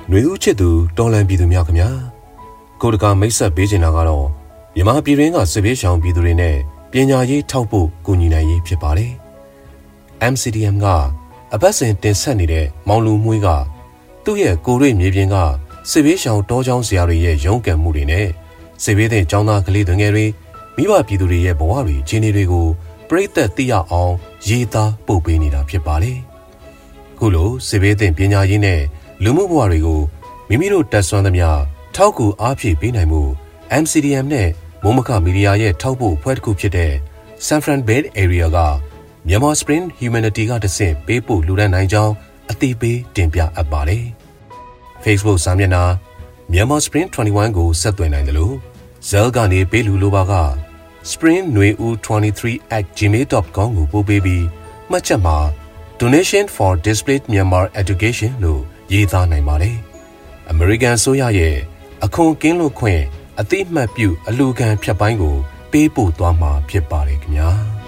နှွေဦးချစ်သူတော်လန်ပြည်သူများခင်ဗျာကိုတကာမိတ်ဆက်ပေးချင်တာကတော့မြန်မာပြည်တွင်းကစစ်ဘေးရှောင်ပြည်သူတွေနဲ့ပညာရေးထောက်ဖို့ကူညီနိုင်ရေးဖြစ်ပါတယ် MCDM ကအပတ်စဉ်တင်ဆက်နေတဲ့မောင်လူမွေးကသူ့ရဲ့ကိုရိမြေပြင်ကစစ်ဘေးရှောင်တောချောင်းဆရာတွေရဲ့ရုန်းကန်မှုတွေနဲ့စစ်ဘေးသင့်ကျောင်းသားကလေးငယ်တွေမိဘပြည်သူတွေရဲ့ဘဝတွေခြေနေတွေကိုပြိသက်သိရအောင်ရေးသားပို့ပေးနေတာဖြစ်ပါတယ်ခုလိုစစ်ဘေးသင့်ပညာရေးနဲ့လူမှုဘဝတွေကိုမိမိတို့တက်ဆွမ်းသမျှထောက်ကူအားဖြည့်ပေးနိုင်မှု MCDM နဲ့မိုးမခမီဒီယာရဲ့ထောက်ဖို့အဖွဲ့တစ်ခုဖြစ်တဲ့ San Fran Bay Area ကMyanmar Spring Humanity ကတဆင့်ပေးပို့လူဒန်းနိုင်ကြောင်းအသိပေးတင်ပြအပ်ပါတယ်။ Facebook စာမျက်နှာ Myanmar Spring 21ကိုဆက်သွယ်နိုင်တယ်လို့ Zelle ကနေပေးလူလိုပါက springneu23@gmail.com ကိုပို့ပေးပြီးမှတ်ချက်မှာ Donation for Displaced Myanmar Education လို့ရေးသားနိုင်ပါတယ်။ American ဆိုရရဲ့အခွန်ကင်းလွတ်ခွင့်အတိအမှတ်ပြုအလူခံဖြတ်ပိုင်းကိုပေးပို့သွားမှာဖြစ်ပါတယ်ခင်ဗျာ။